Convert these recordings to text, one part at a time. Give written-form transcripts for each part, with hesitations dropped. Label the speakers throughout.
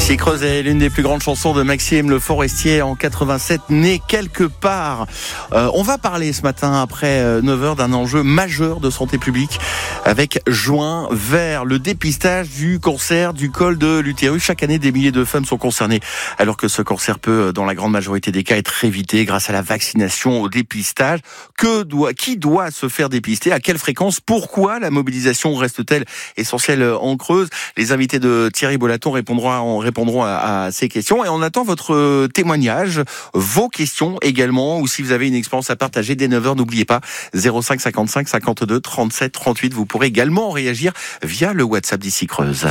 Speaker 1: Ici Creuse est l'une des plus grandes chansons de Maxime Le Forestier en 87, né quelque part. On va parler ce matin après 9h d'un enjeu majeur de santé publique avec Juin Vert, le dépistage du cancer du col de l'utérus. Chaque année, des milliers de femmes sont concernées alors que ce cancer peut, dans la grande majorité des cas, être évité grâce à la vaccination, au dépistage. Qui doit se faire dépister? À quelle fréquence? Pourquoi la mobilisation reste-t-elle essentielle en Creuse? Les invités de Thierry Bolaton répondront à ces questions et on attend votre témoignage, vos questions également, ou si vous avez une expérience à partager dès 9h, n'oubliez pas 05 55 52 37 38. Vous pourrez également réagir via le WhatsApp d'Ici Creuse.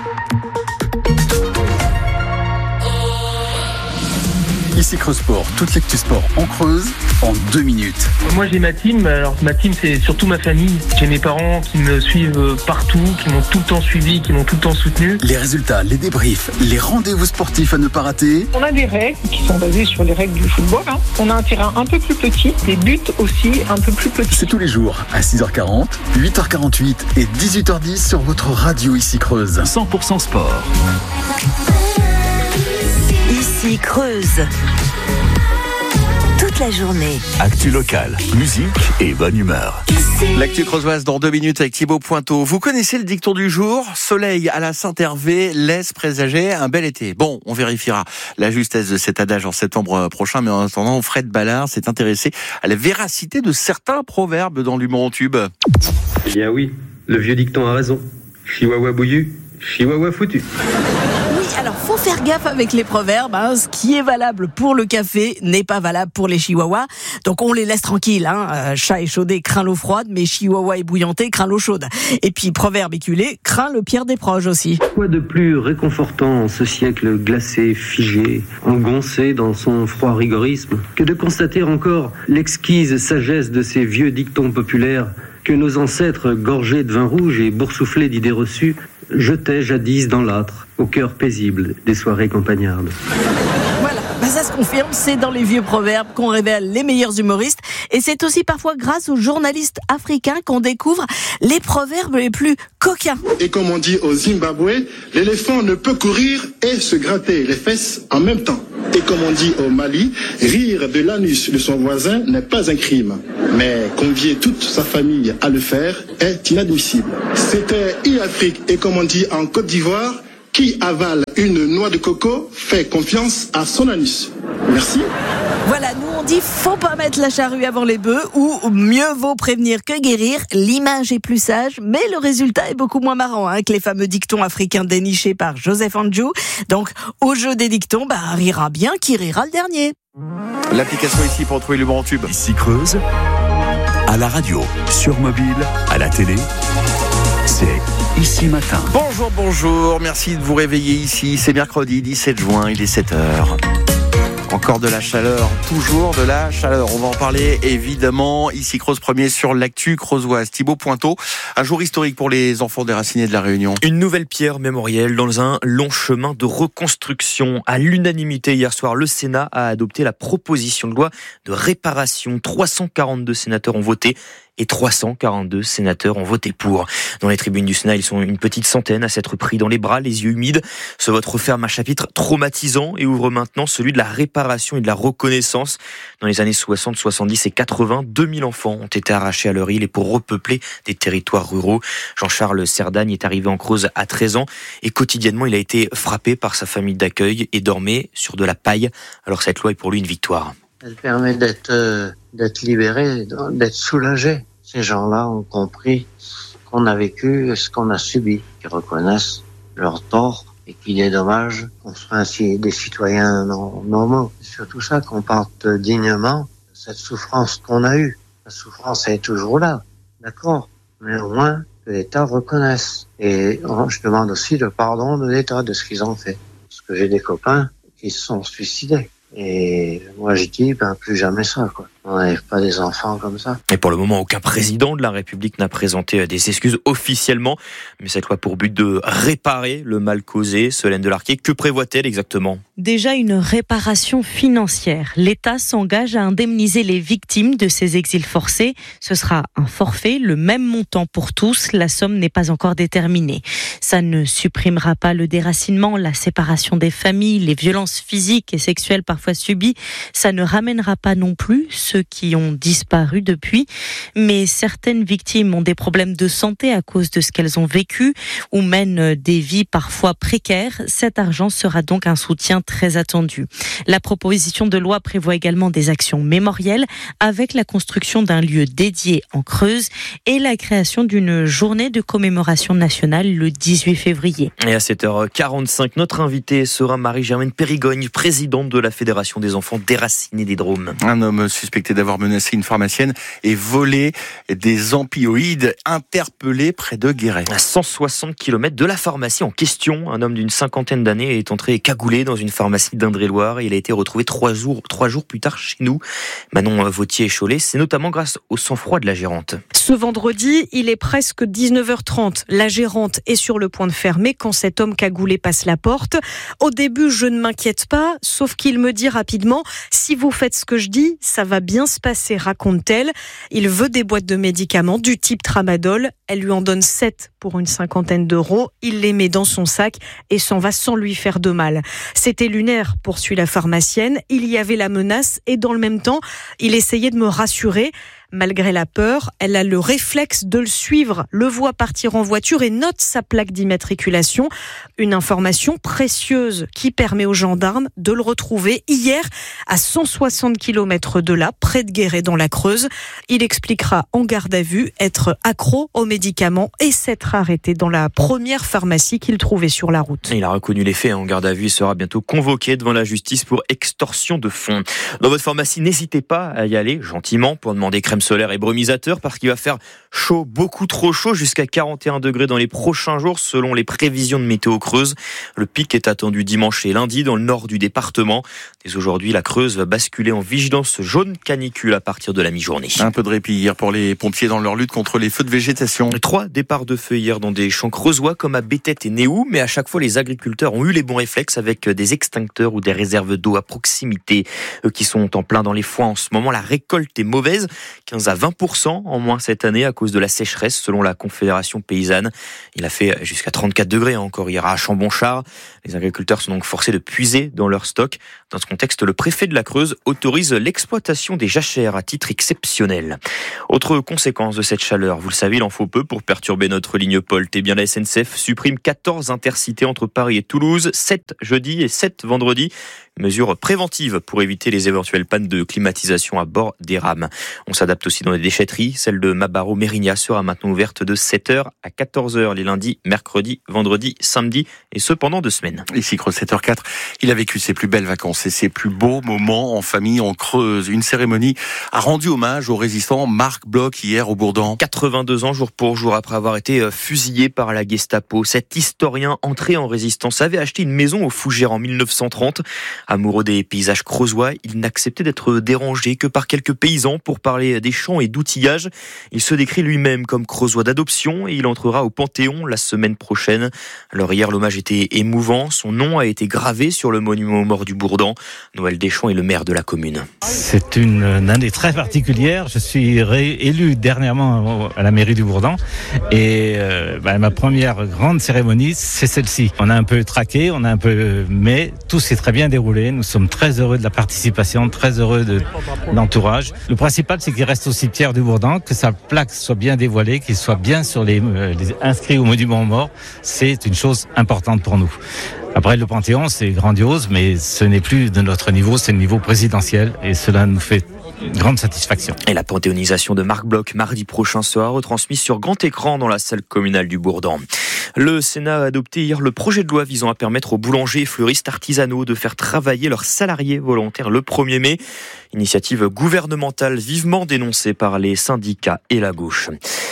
Speaker 2: Ici Creuse Sport, toute l'actu sport en Creuse en 2 minutes.
Speaker 3: Moi j'ai ma team, alors ma team c'est surtout ma famille. J'ai mes parents qui me suivent partout, qui m'ont tout le temps suivi, qui m'ont tout le temps soutenu.
Speaker 2: Les résultats, les débriefs, les rendez-vous sportifs à ne pas rater.
Speaker 4: On a des règles qui sont basées sur les règles du football. On a un terrain un peu plus petit, des buts aussi un peu plus petits.
Speaker 2: C'est tous les jours à 6h40, 8h48 et 18h10 sur votre radio Ici Creuse. 100% sport.
Speaker 5: Ici Creuse. Toute la journée.
Speaker 6: Actu locale, musique et bonne humeur.
Speaker 1: L'actu creusoise dans 2 minutes avec Thibaut Pointeau. Vous connaissez le dicton du jour? Soleil à la Saint-Hervé laisse présager un bel été. Bon, on vérifiera la justesse de cet adage en septembre prochain, mais en attendant, Fred Ballard s'est intéressé à la véracité de certains proverbes dans l'humour en tube.
Speaker 7: Eh bien oui, le vieux dicton a raison. Chihuahua bouillu, chihuahua foutu.
Speaker 8: Alors, faut faire gaffe avec les proverbes. Ce qui est valable pour le café n'est pas valable pour les chihuahuas. Donc, on les laisse tranquilles. Chat échaudé craint l'eau froide, mais chihuahua ébouillanté craint l'eau chaude. Et puis, proverbe éculé craint le pire des proches aussi.
Speaker 7: Quoi de plus réconfortant en ce siècle glacé, figé, engoncé dans son froid rigorisme, que de constater encore l'exquise sagesse de ces vieux dictons populaires que nos ancêtres, gorgés de vin rouge et boursouflés d'idées reçues, jetaient jadis dans l'âtre, au cœur paisible des soirées campagnardes.
Speaker 8: Voilà, ça se confirme, c'est dans les vieux proverbes qu'on révèle les meilleurs humoristes, et c'est aussi parfois grâce aux journalistes africains qu'on découvre les proverbes les plus coquins.
Speaker 9: Et comme on dit au Zimbabwe, l'éléphant ne peut courir et se gratter les fesses en même temps. Et comme on dit au Mali, rire de l'anus de son voisin n'est pas un crime. Mais convier toute sa famille à le faire est inadmissible. C'était e-Afrique et comme on dit en Côte d'Ivoire, qui avale une noix de coco fait confiance à son anus. Merci.
Speaker 8: Voilà, nous on dit faut pas mettre la charrue avant les bœufs, ou mieux vaut prévenir que guérir. L'image est plus sage, mais le résultat est beaucoup moins marrant que les fameux dictons africains dénichés par Joseph Andjou. Donc au jeu des dictons, rira bien qui rira le dernier.
Speaker 1: L'application ici pour trouver le bon tube.
Speaker 6: Ici Creuse, à la radio, sur mobile, à la télé, c'est Ici Matin.
Speaker 1: Bonjour, merci de vous réveiller ici. C'est mercredi 17 juin, il est 7h. Encore de la chaleur, toujours de la chaleur. On va en parler évidemment. Ici Creuse premier sur l'actu creusoise. Thibaut Pointeau, un jour historique pour les enfants déracinés de la Réunion.
Speaker 10: Une nouvelle pierre mémorielle dans un long chemin de reconstruction. À l'unanimité hier soir, le Sénat a adopté la proposition de loi de réparation. 342 sénateurs ont voté et 342 sénateurs ont voté pour. Dans les tribunes du Sénat, ils sont une petite centaine à s'être pris dans les bras, les yeux humides. Ce vote referme un chapitre traumatisant et ouvre maintenant celui de la réparation et de la reconnaissance. Dans les années 60, 70 et 80, 2000 enfants ont été arrachés à leur île et pour repeupler des territoires ruraux. Jean-Charles Serdagne est arrivé en Creuse à 13 ans et quotidiennement, il a été frappé par sa famille d'accueil et dormait sur de la paille. Alors cette loi est pour lui une victoire.
Speaker 11: Elle permet d'être libéré, d'être soulagé. Ces gens-là ont compris qu'on a vécu ce qu'on a subi, qu'ils reconnaissent leur tort et qu'il est dommage qu'on soit ainsi des citoyens normaux. C'est surtout ça, qu'on parte dignement de cette souffrance qu'on a eue. La souffrance est toujours là, d'accord, mais au moins que l'État reconnaisse. Et je demande aussi le pardon de l'État de ce qu'ils ont fait. Parce que j'ai des copains qui se sont suicidés. Et moi, je dis, plus jamais ça, quoi. On n'enlève pas des enfants comme ça.
Speaker 10: Et pour le moment, aucun président de la République n'a présenté des excuses officiellement. Mais cette loi a pour but de réparer le mal causé. Solène Delarquet, que prévoit-elle exactement ?
Speaker 12: Déjà une réparation financière. L'État s'engage à indemniser les victimes de ces exils forcés. Ce sera un forfait, le même montant pour tous. La somme n'est pas encore déterminée. Ça ne supprimera pas le déracinement, la séparation des familles, les violences physiques et sexuelles parfois subies. Ça ne ramènera pas non plus ceux qui ont disparu depuis. Mais certaines victimes ont des problèmes de santé à cause de ce qu'elles ont vécu ou mènent des vies parfois précaires. Cet argent sera donc un soutien très attendu. La proposition de loi prévoit également des actions mémorielles avec la construction d'un lieu dédié en Creuse et la création d'une journée de commémoration nationale le 18 février.
Speaker 10: Et à 7h45, notre invitée sera Marie-Germaine Périgogne, présidente de la Fédération des enfants déracinés des Drômes.
Speaker 1: Un homme suspecté d'avoir menacé une pharmacienne et volé des opioïdes, interpellé près de Guéret.
Speaker 10: À 160 km de la pharmacie en question, un homme d'une cinquantaine d'années est entré cagoulé dans une pharmacie d'Indre-et-Loire et il a été retrouvé 3 jours plus tard chez nous. Manon Vautier-Cholet, c'est notamment grâce au sang-froid de la gérante.
Speaker 13: Ce vendredi, il est presque 19h30. La gérante est sur le point de fermer quand cet homme cagoulé passe la porte. Au début, je ne m'inquiète pas, sauf qu'il me dit rapidement « Si vous faites ce que je dis, ça va bien se passer », raconte-t-elle. Il veut des boîtes de médicaments du type Tramadol. Elle lui en donne 7 pour une cinquantaine d'euros. Il les met dans son sac et s'en va sans lui faire de mal. C'était lunaire, poursuit la pharmacienne. Il y avait la menace et dans le même temps, il essayait de me rassurer. Malgré la peur, elle a le réflexe de le suivre, le voit partir en voiture et note sa plaque d'immatriculation. Une information précieuse qui permet aux gendarmes de le retrouver hier à 160 km de là, près de Guéret dans la Creuse. Il expliquera en garde à vue être accro aux médicaments et s'être arrêté dans la première pharmacie qu'il trouvait sur la route.
Speaker 10: Il a reconnu les faits en garde à vue et sera bientôt convoqué devant la justice pour extorsion de fonds. Dans votre pharmacie, n'hésitez pas à y aller gentiment pour demander crème solaire et brumisateur parce qu'il va faire chaud, beaucoup trop chaud, jusqu'à 41 degrés dans les prochains jours selon les prévisions de météo Creuse. Le pic est attendu dimanche et lundi dans le nord du département. Dès aujourd'hui, la Creuse va basculer en vigilance jaune canicule à partir de la mi-journée.
Speaker 1: Un peu de répit hier pour les pompiers dans leur lutte contre les feux de végétation.
Speaker 10: 3 départs de feu hier dans des champs creusois comme à Béthette et Néou, mais à chaque fois les agriculteurs ont eu les bons réflexes avec des extincteurs ou des réserves d'eau à proximité. Eux qui sont en plein dans les foins en ce moment, la récolte est mauvaise, 15 à 20% en moins cette année à cause de la sécheresse selon la Confédération paysanne. Il a fait jusqu'à 34 degrés encore hier à Chambonchard. Les agriculteurs sont donc forcés de puiser dans leur stock. Dans ce contexte, le préfet de la Creuse autorise l'exploitation des jachères à titre exceptionnel. Autre conséquence de cette chaleur, vous le savez, il en faut peu pour perturber notre ligne Polt. Eh bien, la SNCF supprime 14 intercités entre Paris et Toulouse, 7 jeudi et 7 vendredi. Mesure préventive pour éviter les éventuelles pannes de climatisation à bord des rames. On s'adapte aussi dans les déchetteries. Celle de Mabaro-Mérignac sera maintenant ouverte de 7h à 14h les lundis, mercredis, vendredis, samedis et ce pendant 2 semaines.
Speaker 1: Ici, Creuse 7h04, il a vécu ses plus belles vacances et ses plus beaux moments en famille en Creuse. Une cérémonie a rendu hommage au résistant Marc Bloch hier au Bourdan.
Speaker 10: 82 ans jour pour jour après avoir été fusillé par la Gestapo. Cet historien entré en résistance avait acheté une maison au Fougères en 1930. Amoureux des paysages creusois, il n'acceptait d'être dérangé que par quelques paysans pour parler des champs et d'outillage. Il se décrit lui-même comme creusois d'adoption et il entrera au Panthéon la semaine prochaine. Alors hier, l'hommage était émouvant. Son nom a été gravé sur le monument aux morts du Bourdan. Noël Deschamps est le maire de la commune.
Speaker 14: C'est une année très particulière. Je suis réélu dernièrement à la mairie du Bourdan et ma première grande cérémonie, c'est celle-ci. On a un peu traqué, mais tout s'est très bien déroulé. Nous sommes très heureux de la participation, très heureux de l'entourage. Le principal, c'est qu'il reste au cimetière du Bourdan, que sa plaque soit bien dévoilée, qu'il soit bien sur les inscrits au monument aux morts. C'est une chose importante pour nous. Après, le Panthéon, c'est grandiose, mais ce n'est plus de notre niveau, c'est le niveau présidentiel et cela nous fait grande satisfaction.
Speaker 10: Et la panthéonisation de Marc Bloch mardi prochain sera retransmise sur grand écran dans la salle communale du Bourdan. Le Sénat a adopté hier le projet de loi visant à permettre aux boulangers et fleuristes artisanaux de faire travailler leurs salariés volontaires le 1er mai. Initiative gouvernementale vivement dénoncée par les syndicats et la gauche.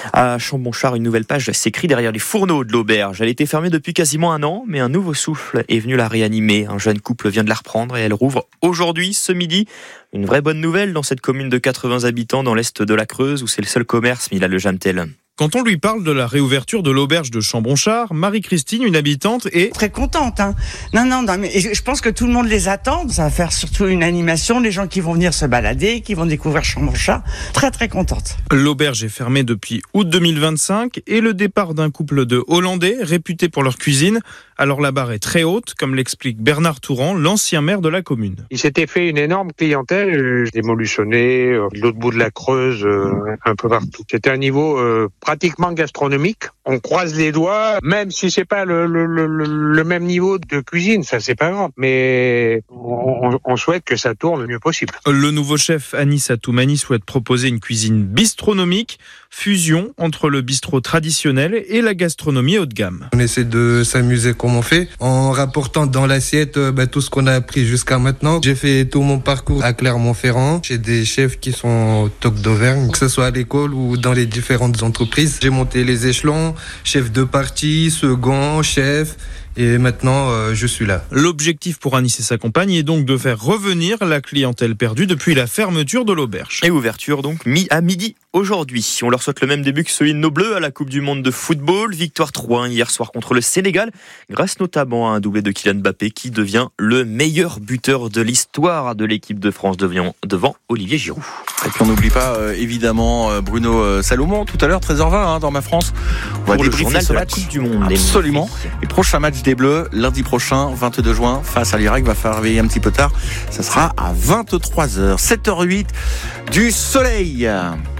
Speaker 10: À Chambonchard, une nouvelle page s'écrit derrière les fourneaux de l'auberge. Elle était fermée depuis quasiment 1 an, mais un nouveau souffle est venu la réanimer. Un jeune couple vient de la reprendre et elle rouvre aujourd'hui, ce midi. Une vraie bonne nouvelle dans cette commune de 80 habitants dans l'est de la Creuse où c'est le seul commerce, Mila Le Jamtel.
Speaker 15: Quand on lui parle de la réouverture de l'auberge de Chambonchard, Marie-Christine, une habitante, est
Speaker 16: très contente. Non, mais je pense que tout le monde les attend. Ça va faire surtout une animation, les gens qui vont venir se balader, qui vont découvrir Chambonchard. Très très contente.
Speaker 15: L'auberge est fermée depuis août 2025 et le départ d'un couple de Hollandais réputés pour leur cuisine. Alors la barre est très haute, comme l'explique Bernard Touran, l'ancien maire de la commune.
Speaker 17: Il s'était fait une énorme clientèle, des Montluçonnais, l'autre bout de la Creuse, un peu partout. C'était un niveau pratiquement gastronomique. On croise les doigts, même si c'est pas le même niveau de cuisine, ça c'est pas grave, mais on souhaite que ça tourne le mieux possible.
Speaker 15: Le nouveau chef Anis Atoumani souhaite proposer une cuisine bistronomique, fusion entre le bistrot traditionnel et la gastronomie haut de gamme.
Speaker 18: On essaie de s'amuser comme on fait, en rapportant dans l'assiette tout ce qu'on a appris jusqu'à maintenant. J'ai fait tout mon parcours à Clermont-Ferrand. J'ai des chefs qui sont au top d'Auvergne, que ce soit à l'école ou dans les différentes entreprises. J'ai monté les échelons, chef de partie, second, chef. Et maintenant, je suis là.
Speaker 15: L'objectif pour Anis et sa compagne est donc de faire revenir la clientèle perdue depuis la fermeture de l'auberge.
Speaker 10: Et ouverture donc à midi aujourd'hui. On leur souhaite le même début que celui de nos Bleus à la Coupe du Monde de football. Victoire 3-1 hier soir contre le Sénégal, grâce notamment à un doublé de Kylian Mbappé qui devient le meilleur buteur de l'histoire de l'équipe de France devant Olivier Giroud.
Speaker 1: Et puis on n'oublie pas évidemment Bruno Salomon tout à l'heure 13h20 dans Ma France. On va
Speaker 10: pour le
Speaker 1: débriefer
Speaker 10: journal
Speaker 1: ce
Speaker 10: de la
Speaker 1: match.
Speaker 10: Coupe du Monde.
Speaker 1: Absolument. Et prochain match des Bleus lundi prochain 22 juin face à l'Irak, va faire réveiller un petit peu tard. Ça sera à 23h. 7h08 du soleil.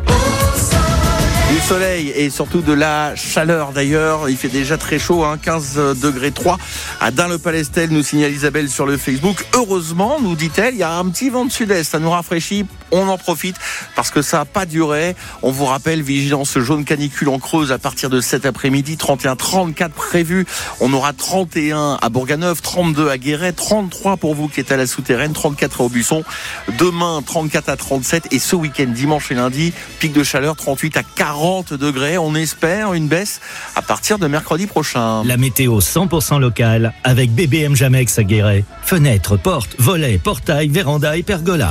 Speaker 1: Du soleil et surtout de la chaleur d'ailleurs. Il fait déjà très chaud, 15 degrés 3 à Dun-le-Palestel, nous signale Isabelle sur le Facebook. Heureusement, nous dit-elle, il y a un petit vent de sud-est, ça nous rafraîchit. On en profite parce que ça n'a pas duré. On vous rappelle, vigilance jaune canicule en Creuse à partir de cet après-midi. 31, 34 prévus. On aura 31 à Bourganeuf, 32 à Guéret, 33 pour vous qui êtes à la Souterraine, 34 à Aubusson. Demain, 34 à 37 et ce week-end, dimanche et lundi, pic de chaleur 38 à 40 degrés. On espère une baisse à partir de mercredi prochain.
Speaker 19: La météo 100% locale avec BBM Jamex à Guéret. Fenêtres, portes, volets, portails, vérandas et pergolas.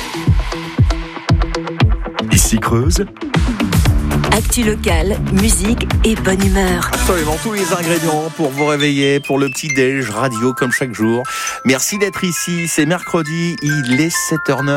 Speaker 6: Ici Creuse.
Speaker 5: Actu locale, musique et bonne humeur.
Speaker 1: Absolument, tous les ingrédients pour vous réveiller, pour le petit déj radio comme chaque jour. Merci d'être ici, c'est mercredi, il est 7h09.